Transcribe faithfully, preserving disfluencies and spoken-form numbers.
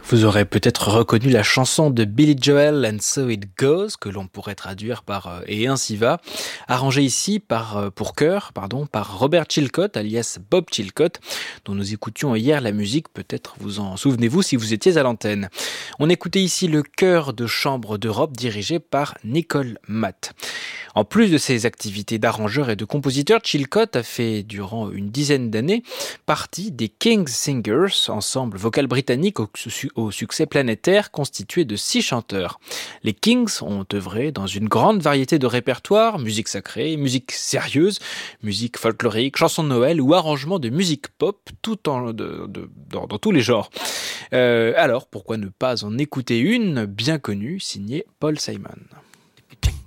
Vous aurez peut-être reconnu la chanson de Billy Joel and So It Goes, que l'on pourrait traduire par euh, Et ainsi va, arrangée ici par, euh, pour chœur pardon, par Robert Chilcott, alias Bob Chilcott, dont nous écoutions hier la musique, peut-être vous en souvenez-vous si vous étiez à l'antenne. On écoutait ici le chœur de chambre d'Europe dirigé par Nicole Matt. En plus de ses activités d'arrangeur et de compositeur, Chilcott a fait durant une dizaine d'années partie des King's Singers, ensemble vocal britannique au, au succès planétaire constitué de six chanteurs. Les Kings ont œuvré dans une grande variété de répertoires, musique sacrée, musique sérieuse, musique folklorique, chansons de Noël ou arrangements de musique pop, tout en, de, de, dans, dans tous les genres. Euh, alors, pourquoi ne pas en écouter une bien connue, signée Paul Simon ?